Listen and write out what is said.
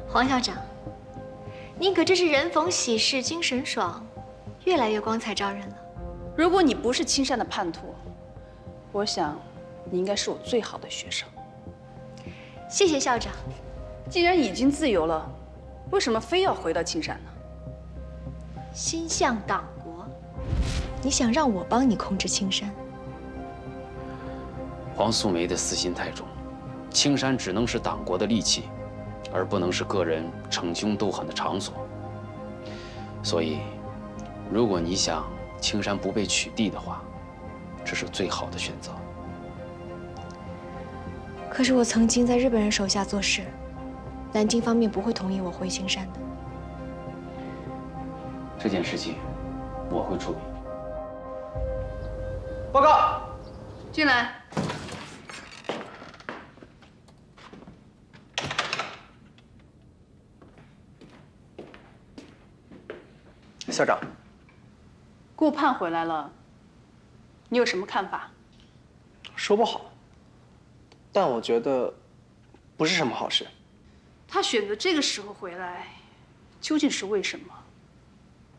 黄校长，您可真是人逢喜事精神爽，越来越光彩照人了。 如果你不是青山的叛徒，我想你应该是我最好的学生。 谢谢校长。 既然已经自由了，为什么非要回到青山呢？ 心向党国，你想让我帮你控制青山？ 黄素梅的私心太重，青山只能是党国的利器，而不能是个人逞凶斗狠的场所。所以，如果你想青山不被取缔的话，这是最好的选择。 可是我曾经在日本人手下做事，南京方面不会同意我回青山的。 这件事情，我会处理。 报告， 进来。 校长， 顾盼回来了，你有什么看法？ 说不好，但我觉得不是什么好事。 他选择这个时候回来，究竟是为什么？